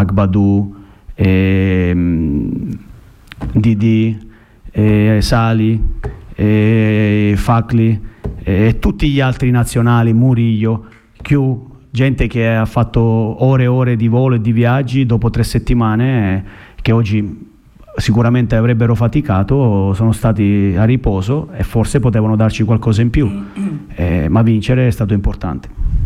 Agbadou, Didi, Sali, Fakli e tutti gli altri nazionali, Murillo, Q, gente che ha fatto ore e ore di volo e di viaggi dopo 3 settimane che oggi sicuramente avrebbero faticato, sono stati a riposo e forse potevano darci qualcosa in più, ma vincere è stato importante.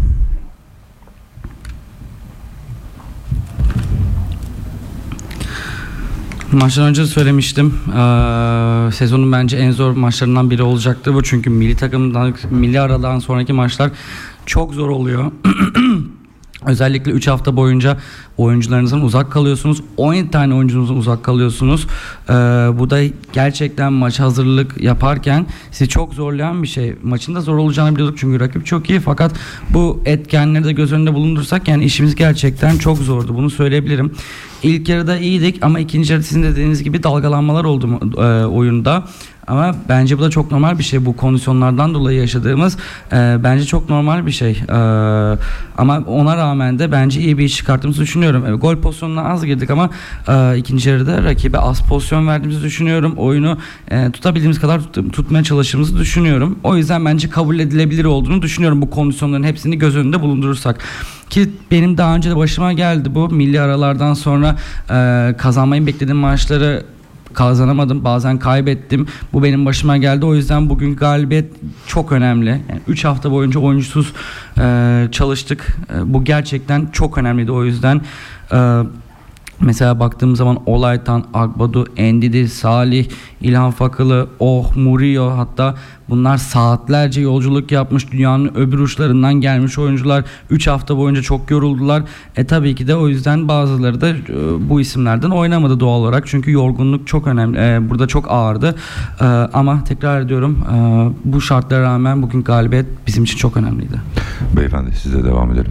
Maçtan önce söylemiştim. Sezonun bence en zor maçlarından biri olacaktır bu. Çünkü milli aradan sonraki maçlar çok zor oluyor. Özellikle 3 hafta boyunca oyuncularınızdan uzak kalıyorsunuz. 17 tane oyuncunuzdan uzak kalıyorsunuz. Bu da gerçekten maç hazırlık yaparken sizi çok zorlayan bir şey. Maçın da zor olacağını biliyorduk çünkü rakip çok iyi. Fakat bu etkenleri de göz önünde bulundursak yani işimiz gerçekten çok zordu. Bunu söyleyebilirim. İlk yarıda iyiydik ama ikinci yarıda sizin dediğiniz gibi dalgalanmalar oldu oyunda. Ama bence bu da çok normal bir şey. Bu kondisyonlardan dolayı yaşadığımız bence çok normal bir şey. Ama ona rağmen de bence iyi bir iş çıkarttığımızı düşünüyorum. Gol pozisyonuna az girdik ama ikinci yarıda rakibe az pozisyon verdiğimizi düşünüyorum. Oyunu tutabildiğimiz kadar tutmaya çalıştığımızı düşünüyorum. O yüzden bence kabul edilebilir olduğunu düşünüyorum bu kondisyonların hepsini göz önünde bulundurursak. Ki benim daha önce de başıma geldi bu. Milli aralardan sonra kazanmayı beklediğim maçları kazanamadım. Bazen kaybettim. Bu benim başıma geldi. O yüzden bugün galibiyet çok önemli. Yani 3 hafta boyunca oyuncusuz çalıştık. Bu gerçekten çok önemliydi. O yüzden mesela baktığım zaman Olaytan, Agbadou, Ndidi, Salih, İlhan Fakılı, Murillo, hatta bunlar saatlerce yolculuk yapmış, dünyanın öbür uçlarından gelmiş oyuncular. 3 hafta boyunca çok yoruldular. Tabii ki de o yüzden bazıları da bu isimlerden oynamadı doğal olarak. Çünkü yorgunluk çok önemli. Burada çok ağırdı. Ama tekrar ediyorum, bu şartlara rağmen bugün galibiyet bizim için çok önemliydi. Beyefendi size devam edelim.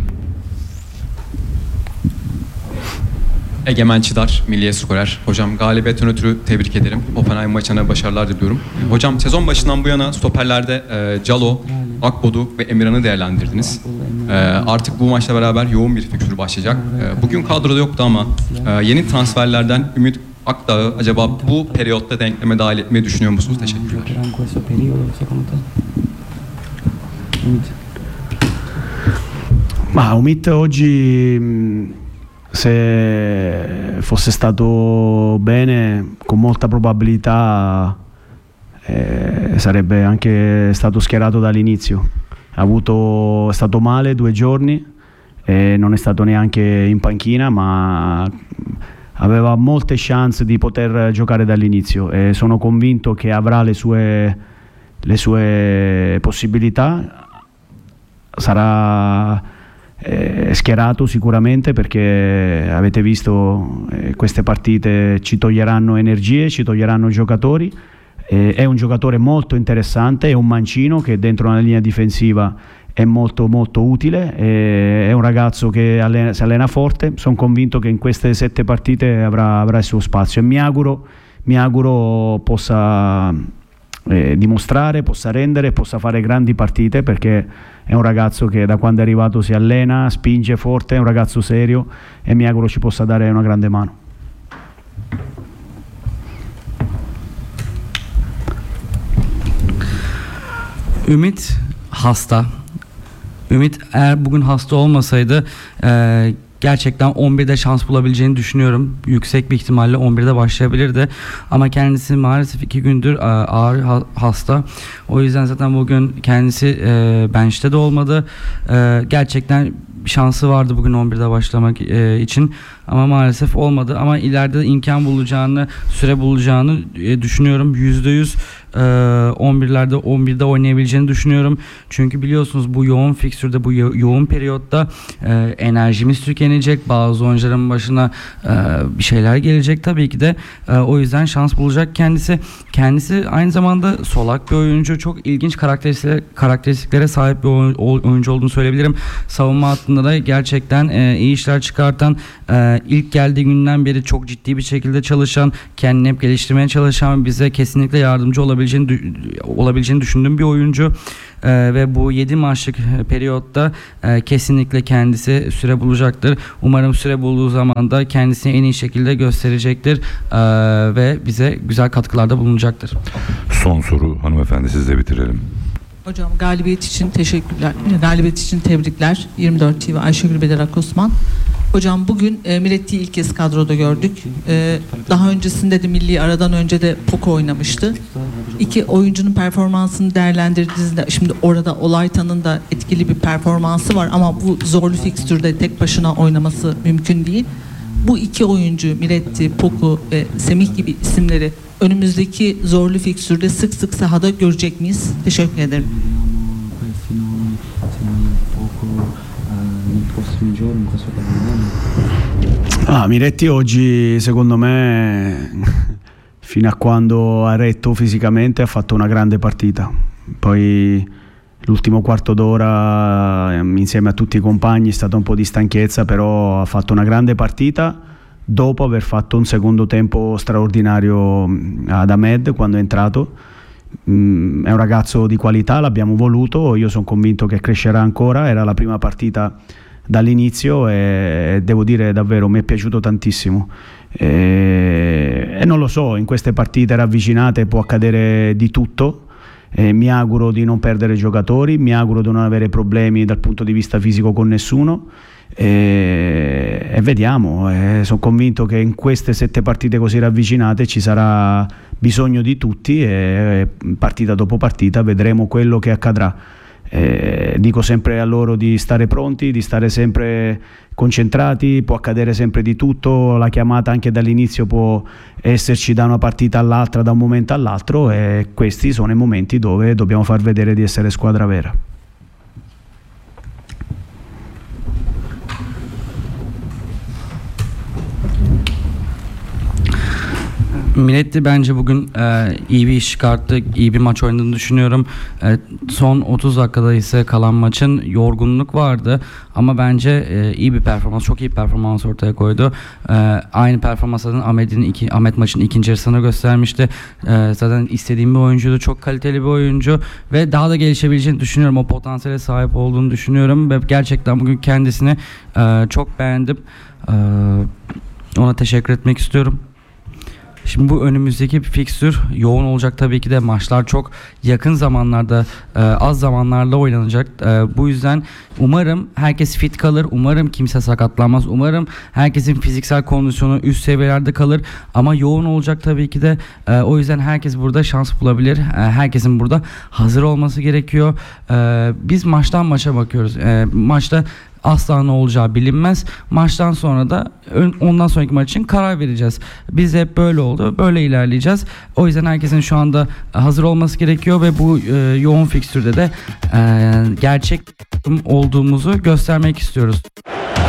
Egemen Çıdar, Milliye Skorer. Hocam galibiyetten ötürü tebrik ederim. Oppenheim maçına başarılar diliyorum. Hocam sezon başından bu yana stoperlerde Calo, Akbodu ve Emirhan'ı değerlendirdiniz. Artık bu maçla beraber yoğun bir fikstür başlayacak. Bugün kadroda yoktu ama yeni transferlerden Ümit Akdağ'ı acaba bu periyotta denkleme dahil etmeyi düşünüyor musunuz? Teşekkürler. Ma Umit oggi, se fosse stato bene, con molta probabilità sarebbe anche stato schierato dall'inizio. È stato male 2 giorni e non è stato neanche in panchina, ma aveva molte chance di poter giocare dall'inizio e sono convinto che avrà le sue possibilità. Sarà schierato sicuramente, perché avete visto queste partite ci toglieranno energie, ci toglieranno giocatori. È un giocatore molto interessante, è un mancino che dentro una linea difensiva è molto molto utile, è un ragazzo che si allena forte. Sono convinto che in queste 7 partite avrà il suo spazio e mi auguro possa dimostrare, possa rendere, possa fare grandi partite, perché è un ragazzo che da quando è arrivato si allena, spinge forte, è un ragazzo serio e mi auguro ci possa dare una grande mano. Ümit hasta. Ümit eğer bugün hasta olmasaydı gerçekten 11'de şans bulabileceğini düşünüyorum. Yüksek bir ihtimalle 11'de başlayabilirdi. Ama kendisi maalesef 2 gündür ağır hasta. O yüzden zaten bugün kendisi bench'te de olmadı. Gerçekten şansı vardı bugün 11'de başlamak için. Ama maalesef olmadı. Ama ileride de imkan bulacağını, süre bulacağını düşünüyorum. %100 11'lerde 11'de oynayabileceğini düşünüyorum. Çünkü biliyorsunuz bu yoğun fikstürde, bu yoğun periyotta enerjimiz tükenecek. Bazı oyuncuların başına bir şeyler gelecek tabii ki de. O yüzden şans bulacak kendisi. Kendisi aynı zamanda solak bir oyuncu. Çok ilginç karakteristiklere sahip bir oyuncu olduğunu söyleyebilirim. Savunma hattında da gerçekten iyi işler çıkartan, ilk geldiği günden beri çok ciddi bir şekilde çalışan, kendini hep geliştirmeye çalışan, bize kesinlikle yardımcı olabilecek olabileceğini düşündüğüm bir oyuncu. Ve bu 7 maçlık periyotta kesinlikle kendisi süre bulacaktır. Umarım süre bulduğu zaman da kendisini en iyi şekilde gösterecektir ve bize güzel katkılarda bulunacaktır. Son soru hanımefendi, sizle bitirelim. Hocam galibiyet için teşekkürler. Galibiyet için tebrikler. 24 TV Ayşegül Bederak Osman. Hocam bugün Miretti'yi ilk kez kadroda gördük. Daha öncesinde de milli aradan önce de Poco oynamıştı. İki oyuncunun performansını değerlendirdiğinizde şimdi orada Olaytan'ın da etkili bir performansı var ama bu zorlu fikstürde tek başına oynaması mümkün değil. Bu iki oyuncu Miretti, Poco ve Semih gibi isimleri önümüzdeki zorlu fikstürde sık sık sahada görecek miyiz? Teşekkür ederim. Miretti oggi secondo me fino a quando ha retto fisicamente ha fatto una grande partita, poi l'ultimo quarto d'ora insieme a tutti i compagni è stata un po' di stanchezza, però ha fatto una grande partita dopo aver fatto un secondo tempo straordinario ad Ahmed quando è entrato. È un ragazzo di qualità, l'abbiamo voluto, io sono convinto che crescerà ancora, era la prima partita dall'inizio e devo dire davvero mi è piaciuto tantissimo e non lo so, in queste partite ravvicinate può accadere di tutto. Mi auguro di non perdere giocatori, mi auguro di non avere problemi dal punto di vista fisico con nessuno e vediamo, sono convinto che in queste 7 partite così ravvicinate ci sarà bisogno di tutti e partita dopo partita vedremo quello che accadrà. Dico sempre a loro di stare pronti, di stare sempre concentrati, può accadere sempre di tutto, la chiamata anche dall'inizio può esserci da una partita all'altra, da un momento all'altro e questi sono i momenti dove dobbiamo far vedere di essere squadra vera. Miretti bence bugün iyi bir iş çıkarttı, iyi bir maç oynadığını düşünüyorum. Son 30 dakikada ise kalan maçın yorgunluk vardı ama bence iyi bir performans, çok iyi bir performans ortaya koydu. Aynı performans zaten Ahmet maçın ikinci yarısını göstermişti. Zaten istediğim bir oyuncuydu, çok kaliteli bir oyuncu ve daha da gelişebileceğini düşünüyorum. O potansiyele sahip olduğunu düşünüyorum ve gerçekten bugün kendisini çok beğendim. Ona teşekkür etmek istiyorum. Şimdi bu önümüzdeki bir fikstür yoğun olacak tabii ki de, maçlar çok yakın zamanlarda, az zamanlarla oynanacak. Bu yüzden umarım herkes fit kalır, umarım kimse sakatlanmaz, umarım herkesin fiziksel kondisyonu üst seviyelerde kalır ama yoğun olacak tabii ki de. O yüzden herkes burada şans bulabilir, herkesin burada hazır olması gerekiyor. Biz maçtan maça bakıyoruz. Maçta asla ne olacağı bilinmez. Maçtan sonra da ondan sonraki maç için karar vereceğiz. Biz hep böyle oldu, böyle ilerleyeceğiz. O yüzden herkesin şu anda hazır olması gerekiyor ve bu yoğun fikstürde de gerçek olduğumuzu göstermek istiyoruz.